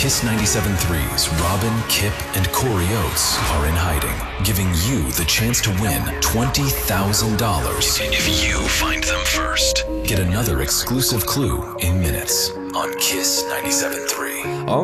Kiss 97.3's Robin, Kip, and Corey Oates are in hiding, giving you the chance to win $20,000 if you find them first. Get another exclusive clue in minutes on Kiss 97.3.